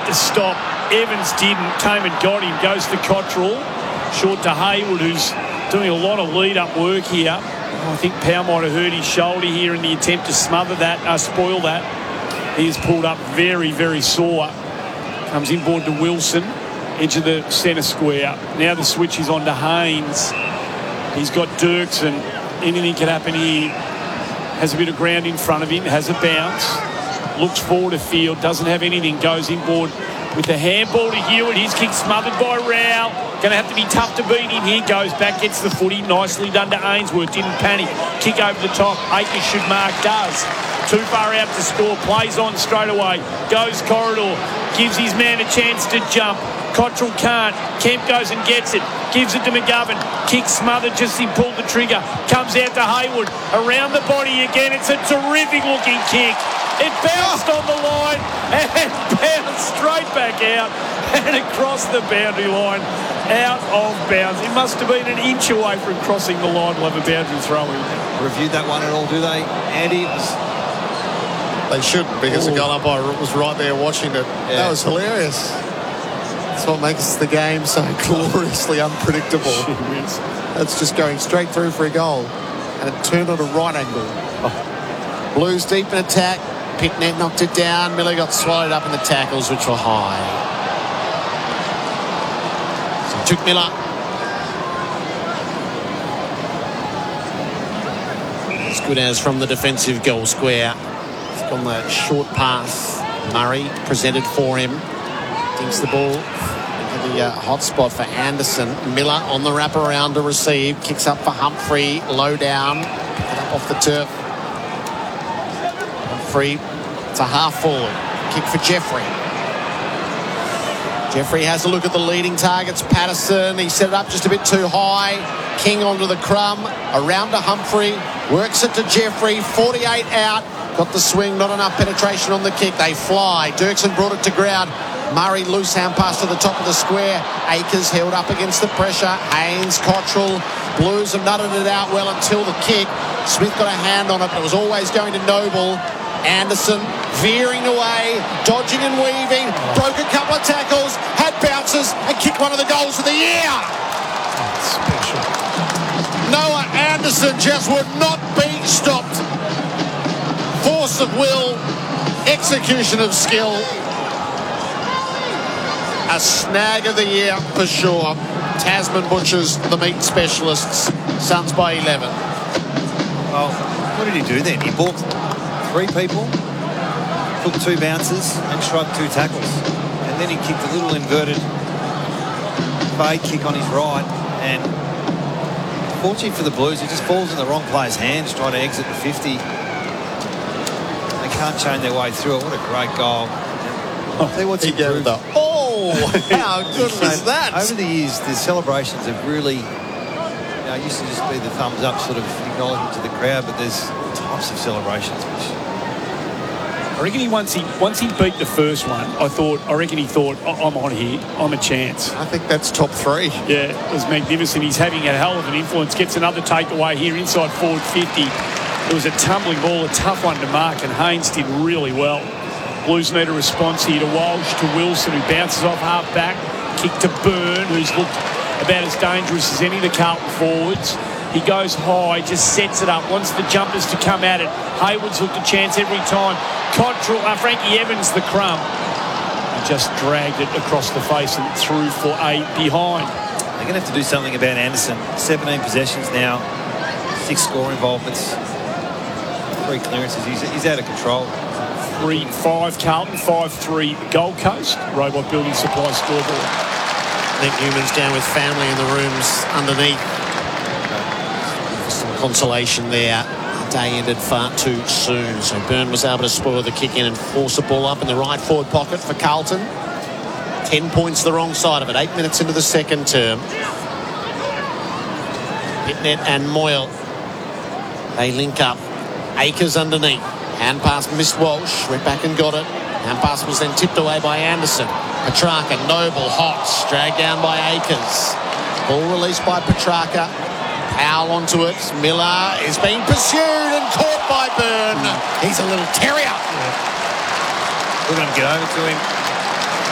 to stop. Evans didn't. Came and got him. Goes to Cottrell. Short to Hayward, who's doing a lot of lead-up work here. I think Powell might have hurt his shoulder here in the attempt to smother that, spoil that. He is pulled up very, very sore. Comes inboard to Wilson. Edge of the centre square. Now the switch is on to Haynes. He's got Dirksen. Anything can happen here. Has a bit of ground in front of him. Has a bounce. Looks forward to field. Doesn't have anything. Goes inboard with the handball to Hewitt. His kick smothered by Rowell. Going to have to be tough to beat him. Here goes back. Gets the footy. Nicely done to Ainsworth. Didn't panic. Kick over the top. Akers should mark. Does. Too far out to score. Plays on straight away. Goes corridor. Gives his man a chance to jump. Cottrell can't. Kemp goes and gets it. Gives it to McGovern. Kick smothered. Just he pulled the trigger. Comes out to Hayward. Around the body again. It's a terrific looking kick. It bounced on the line and bounced straight back out and across the boundary line. Out of bounds. It must have been an inch away from crossing the line. We'll have a boundary throw in. Reviewed that one at all, do they, Andy? They should, because the goal umpire was right there watching it. Yeah. That was hilarious. That's what makes the game so gloriously unpredictable. That's just going straight through for a goal. And it turned on a right angle. Oh. Blues deep in attack. Pitnet knocked it down. Miller got swallowed up in the tackles, which were high. So took Miller. As good as from the defensive goal square. On the short pass, Murray presented for him. Dinks the ball into the hot spot for Anderson. Miller on the wraparound to receive. Kicks up for Humphrey. Low down. Pick it up off the turf. Humphrey. It's a half forward. Kick for Jeffrey. Jeffrey has a look at the leading targets. Patterson. He set it up just a bit too high. King onto the crumb. Around to Humphrey. Works it to Jeffrey. 48 out. Got the swing, not enough penetration on the kick. They fly. Dirksen brought it to ground. Murray loose hand pass to the top of the square. Akers held up against the pressure. Haynes, Cottrell. Blues have nutted it out well until the kick. Smith got a hand on it, but it was always going to Noble. Anderson veering away, dodging and weaving. Broke a couple of tackles, had bounces, and kicked one of the goals of the year. Special. Noah Anderson just would not be stopped. Force of will, execution of skill. A snag of the year for sure. Tasman Butchers, the meat specialists. Suns by 11. Well, what did he do then? He balked 3 people, took 2 bounces and shrugged 2 tackles. And then he kicked a little inverted fade kick on his right. And fortunately for the Blues, he just falls in the wrong player's hands trying to exit the 50. Can't chain their way through it. What a great goal. I'll tell you what's improved. How good was that? Over the years, the celebrations have really, it used to just be the thumbs up sort of acknowledgement to the crowd, but there's types of celebrations which... I reckon once he beat the first one, I reckon he thought, I'm on here, I'm a chance. I think that's top 3. Yeah, it was magnificent. He's having a hell of an influence. Gets another takeaway here inside forward 50. It was a tumbling ball, a tough one to mark, and Haynes did really well. Blues need a response here to Walsh, to Wilson, who bounces off half-back. Kick to Byrne, who's looked about as dangerous as any of the Carlton forwards. He goes high, just sets it up, wants the jumpers to come at it. Hayward's looked a chance every time. Frankie Evans, the crumb. He just dragged it across the face and through for a behind. They're going to have to do something about Anderson. 17 possessions now, 6 score involvements. 3 clearances. He's out of control. 3-5 Carlton, 5-3 Gold Coast. Robot Building Supply scoreboard. Nick Newman's down with family in the rooms underneath. Some consolation there. The day ended far too soon. So Byrne was able to spoil the kick in and force the ball up in the right forward pocket for Carlton. 10 points the wrong side of it. 8 minutes into the second term. Pitnet and Moyle. They link up. Akers underneath. Hand pass missed Walsh. Went back and got it. Hand pass was then tipped away by Anderson. Petrarca, Noble, Hotz. Dragged down by Akers. Ball released by Petrarca. Powell onto it. Miller is being pursued and caught by Byrne. He's a little terrier. We're going to get over to him.